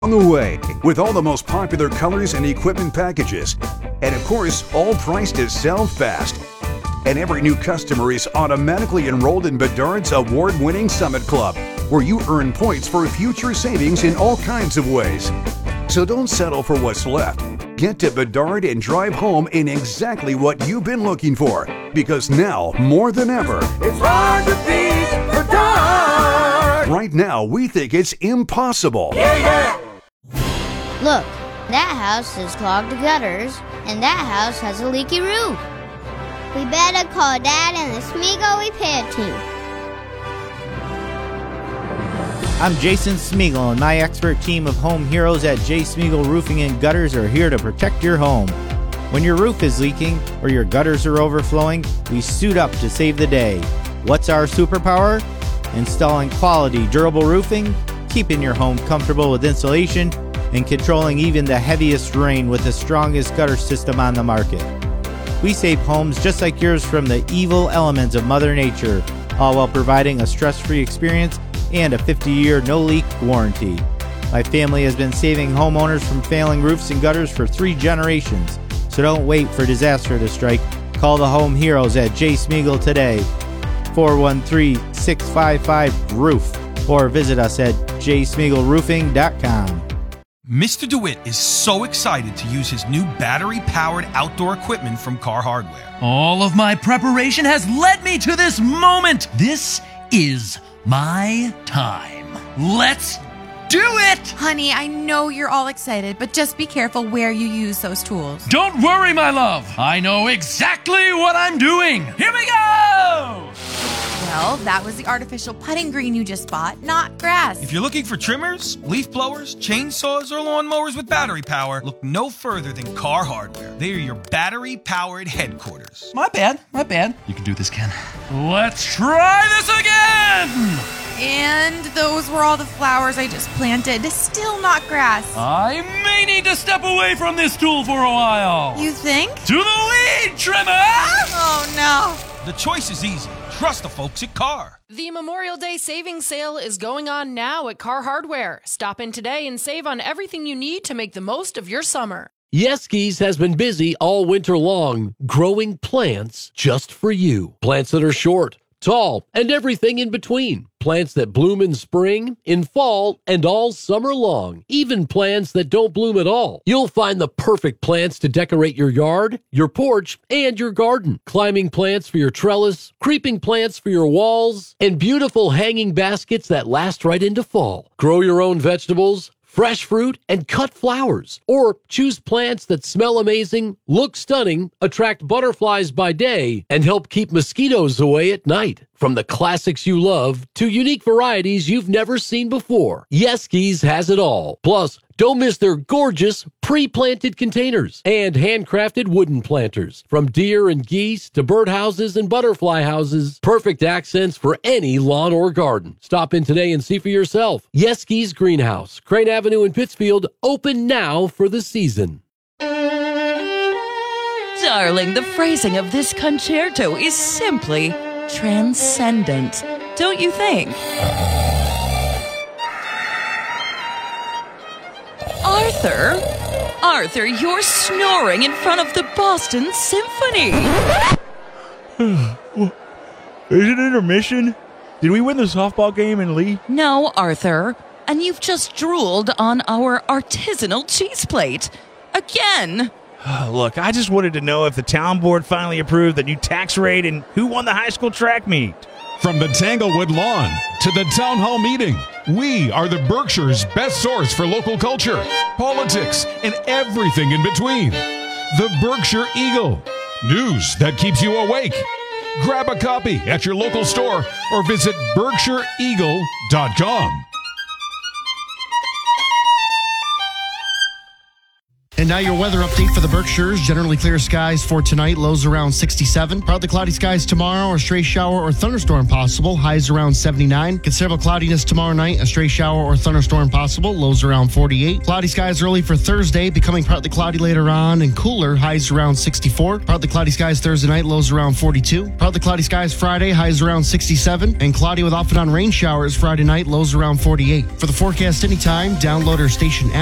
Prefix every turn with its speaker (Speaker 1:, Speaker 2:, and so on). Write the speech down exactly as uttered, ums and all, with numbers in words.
Speaker 1: On the way, with all the most popular colors and equipment packages. And of course, all priced to sell fast. And every new customer is automatically enrolled in Bedard's award-winning Summit Club, where you earn points for future savings in all kinds of ways. So don't settle for what's left. Get to Bedard and drive home in exactly what you've been looking for. Because now, more than ever,
Speaker 2: it's hard to beat Bedard.
Speaker 1: Right now, we think it's impossible.
Speaker 2: Yeah, yeah.
Speaker 3: Look, that house has clogged gutters, and that house has a leaky roof. We better call Dad and the Smeagol repair team.
Speaker 4: I'm Jason Smeagol, and my expert team of home heroes at J. Smeagol Roofing and Gutters are here to protect your home. When your roof is leaking or your gutters are overflowing, we suit up to save the day. What's our superpower? Installing quality, durable roofing, keeping your home comfortable with insulation, and controlling even the heaviest rain with the strongest gutter system on the market. We save homes just like yours from the evil elements of Mother Nature, all while providing a stress-free experience and a fifty-year no-leak warranty. My family has been saving homeowners from failing roofs and gutters for three generations, so don't wait for disaster to strike. Call the home heroes at J. Smeagol today, four one three, six five five, roof, or visit us at j smeagol roofing dot com.
Speaker 5: Mister DeWitt is so excited to use his new battery-powered outdoor equipment from Car Hardware.
Speaker 6: All of my preparation has led me to this moment. This is my time. Let's do it!
Speaker 7: Honey, I know you're all excited, but just be careful where you use those tools.
Speaker 6: Don't worry, my love. I know exactly what I'm doing. Here we go!
Speaker 7: Well, that was the artificial putting green you just bought, not grass.
Speaker 5: If you're looking for trimmers, leaf blowers, chainsaws, or lawnmowers with battery power, look no further than Car Hardware. They are your battery-powered headquarters.
Speaker 6: My bad, my bad. You can do this, Ken. Let's try this again!
Speaker 7: And those were all the flowers I just planted. Still not grass.
Speaker 6: I may need to step away from this tool for a while.
Speaker 7: You think?
Speaker 6: To the lead, trimmer!
Speaker 7: Oh, no.
Speaker 5: The choice is easy. Trust the folks at Car.
Speaker 8: The Memorial Day savings sale is going on now at Car Hardware. Stop in today and save on everything you need to make the most of your summer.
Speaker 9: Yeski's has been busy all winter long, growing plants just for you. Plants that are short, tall, and everything in between. Plants that bloom in spring, in fall, and all summer long. Even plants that don't bloom at all. You'll find the perfect plants to decorate your yard, your porch, and your garden. Climbing plants for your trellis, creeping plants for your walls, and beautiful hanging baskets that last right into fall. Grow your own vegetables, fresh fruit, and cut flowers. Or choose plants that smell amazing, look stunning, attract butterflies by day, and help keep mosquitoes away at night. From the classics you love to unique varieties you've never seen before, Yeski's has it all. Plus, don't miss their gorgeous pre-planted containers and handcrafted wooden planters. From deer and geese to birdhouses and butterfly houses, perfect accents for any lawn or garden. Stop in today and see for yourself. Yeski's Greenhouse, Crane Avenue in Pittsfield, open now for the season.
Speaker 10: Darling, the phrasing of this concerto is simply transcendent, don't you think? Arthur? Arthur, you're snoring in front of the Boston Symphony.
Speaker 11: Is it intermission? Did we win the softball game in Lee?
Speaker 10: No, Arthur. And you've just drooled on our artisanal cheese plate. Again.
Speaker 11: Look, I just wanted to know if the town board finally approved the new tax rate and who won the high school track meet.
Speaker 12: From the Tanglewood Lawn to the Town Hall meeting, we are the Berkshire's best source for local culture, politics, and everything in between. The Berkshire Eagle. News that keeps you awake. Grab a copy at your local store or visit berkshire eagle dot com.
Speaker 13: And now your weather update for the Berkshires. Generally clear skies for tonight. Lows around sixty-seven. Partly cloudy skies tomorrow. A stray shower or thunderstorm possible. Highs around seventy-nine. Considerable cloudiness tomorrow night. A stray shower or thunderstorm possible. Lows around forty-eight. Cloudy skies early for Thursday. Becoming partly cloudy later on and cooler. Highs around sixty-four. Partly cloudy skies Thursday night. Lows around forty-two. Partly cloudy skies Friday. Highs around sixty-seven. And cloudy with off and on rain showers Friday night. Lows around forty-eight. For the forecast anytime, download our station app.